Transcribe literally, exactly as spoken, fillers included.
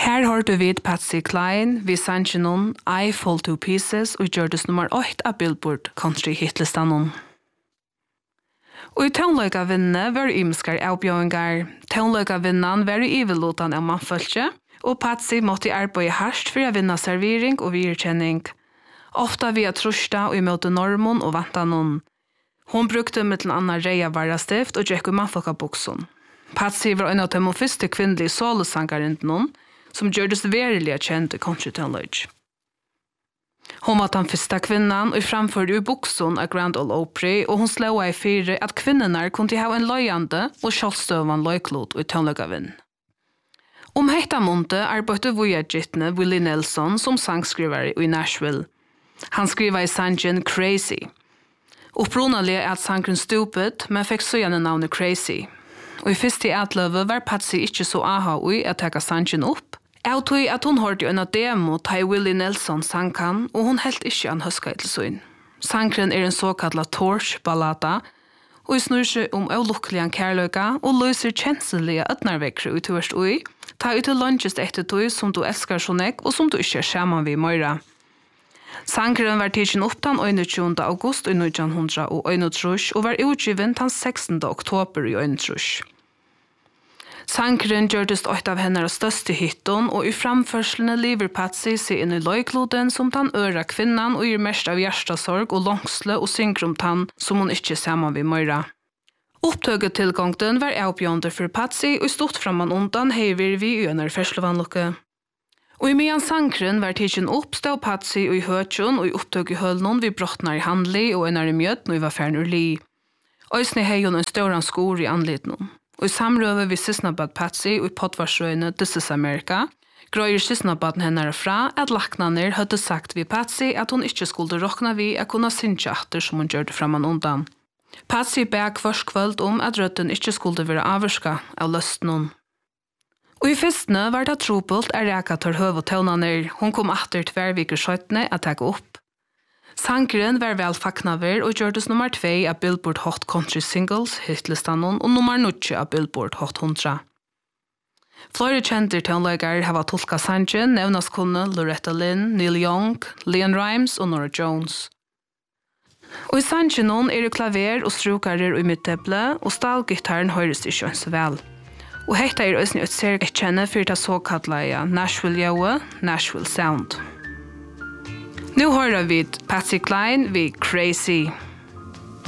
Her har du vid Patsy Cline, vi sannsjonen I Fall to Pieces og gjørdes nummer åtte av Billboard Country Hitlistanen. Og i tøvnløyga vinne var imskar avbjøringar. Tøvnløyga vinnan var i ivelotan av mannfølge, og Patsy måtte arbeide hardt for å vinne servering og virkjenning. Ofta via trusta og i møte normen og vantanon. Hon brukte mittel anna reia varrastift og djekk i mannfolkabukson. Patsy var en av de første kvinnelige solosangarinden som gjørdes verilig kjent i country tøvnløyga. Hon var den første kvinnan og framførte i bukson av Grand Ole Opry, og hon slå i fire at kvinnerna kunne ha en løyande og kjølstøvan løyklot i tøvnløygavinn. Om hetta måned arbeidde Voyager-gittene Willie Nelson som sangskrivare i Nashville. Han skriva i sangen Crazy. Upprunalig er at sangen Stupid, men fikk så gjerne navnet Crazy. Og i første atløve var Patsy ikke så aha ui at taka sangen opp. Jeg tog at hun hørte en demo til Willie Nelson sangkan, og hun helt ikke an høska til søyn. Sangren er en såkallet torch-ballata, og snur seg om avlukkelig kærløyga, og løser kjenselige øtnarvekkere ut hørst ui, ta ut til lunches etter tog som du elskar så nek, og som du ikke er skjermen vid møyra. Sangren var tidsen opp den tjuende august i nitton hundre og einogtrýss, og var utgiven den sekstende oktober i einogtrýss. Sangren gjørtes åt av hennes største hitton, og i framførslene lever Patsy seg inn i løykloden som den øra kvinnan og gir mest av hjertasorg og langsle og synger om den som hun ikke sammen vil møyra. Opptøget tilgangten var avbjørende for Patsy, og stort framan undan heiver vi i under ferslevannlukke. Og i medan sangren var tidsen opp, stod Patsy og i høtjon og i opptøget hølnon vi brottnar i handli og en i mjøt når vi var fern ur li. Øysne hei hun en støran skor i anledning. Og i samrøve vi sysnabad Patsy og i pottvarsrøyne This is America, grøyer sysnabaden henne fra at laknaner hadde sagt ved Patsy at hun ikke skulle råkna vi at kunne synge atter som hun gjør det framan undan. Patsy beg kvars kvöld om at røtten ikke skulle være avvarska av løstnån. Og i fyrstene var det trobult er reka til høv og tøvnaner. Hun kom atter tverviker skjøttene at ta opp. Sangren var velfaknaver og gjørdes nummer tvei av Billboard Hot Country Singles, hitlistanon, og nummer nutje av Billboard Hot hundra. Flere kjenter tøvnløygar hava tolka sangen, nevnas kunne Loretta Lynn, Neil Young, Leon Rimes og Nora Jones. Og i sangen er det klaver og strukarer i midtteple, og stalgittaren høyres ikke så vel. Og hetta er også et særlig kjenne for det såkallet Nashville-jaue, Nashville Sound. Nu hører vi Patsy Cline ved Crazy.